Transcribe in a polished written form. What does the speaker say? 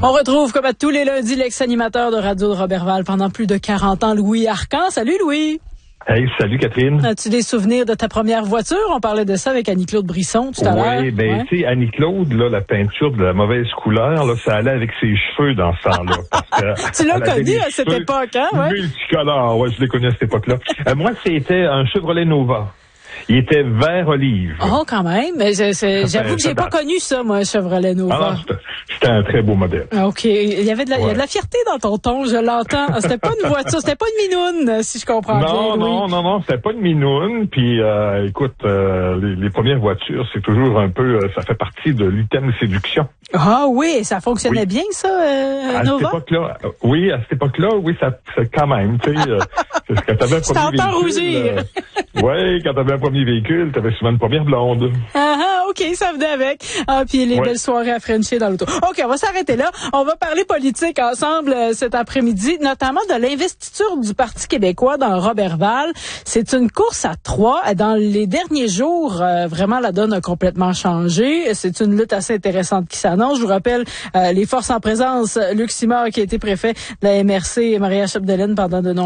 On retrouve, comme à tous les lundis, l'ex-animateur de radio de Roberval pendant plus de 40 ans, Louis Arcan. Salut, Louis! Hey, salut Catherine. As-tu des souvenirs de ta première voiture? On parlait de ça avec Annie-Claude Brisson tout à l'heure. Oui, tu sais, Annie-Claude, là, la peinture de la mauvaise couleur, là, ça allait avec ses cheveux dans ce temps-là. Tu l'as connu à cette époque, hein? Ouais. Multicolore, ouais, je l'ai connu à cette époque-là. Moi, c'était un Chevrolet Nova. Il était vert olive. Oh, quand même. Mais j'avoue que j'ai pas connu ça, moi, un Chevrolet Nova. C'était un très beau modèle. OK. Il y a de la fierté dans ton ton, je l'entends. C'était pas une voiture, c'était pas une minoune, si je comprends bien. Non, c'était pas une minoune. Puis, écoute, les premières voitures, c'est toujours un peu, ça fait partie de l'item de séduction. Ah oui, ça fonctionnait bien, ça, Nova? À cette époque-là, ça quand même, tu sais, quand t'avais un premier véhicule. Rougir. Oui, quand t'avais un premier véhicule, t'avais souvent une première blonde. OK, ça venait avec. Puis les belles soirées à Frencher dans l'auto. OK, on va s'arrêter là. On va parler politique ensemble cet après-midi, notamment de l'investiture du Parti québécois dans Roberval. C'est une course à 3. Dans les derniers jours, vraiment, la donne a complètement changé. C'est une lutte assez intéressante qui s'annonce. Je vous rappelle les forces en présence. Luc Simard, qui a été préfet de la MRC, et Maria Chapdelaine pendant de nombreuses